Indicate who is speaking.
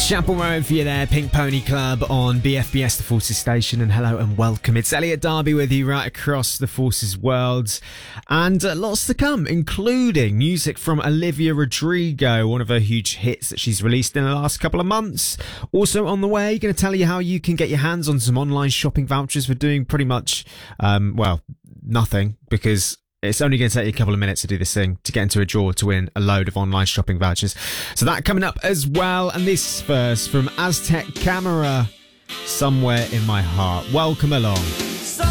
Speaker 1: Chapel Road for you there, Pink Pony Club on BFBS, the Forces station, and hello and welcome. It's Elliot Darby with you right across the Forces world, and lots to come, including music from Olivia Rodrigo, one of her huge hits that she's released in the last couple of months. Also on the way, going to tell you how you can get your hands on some online shopping vouchers for doing pretty much, nothing, because it's only going to take you a couple of minutes to do this thing to get into a draw to win a load of online shopping vouchers. So that coming up as well. And this first from Aztec Camera, Somewhere in My Heart. Welcome along.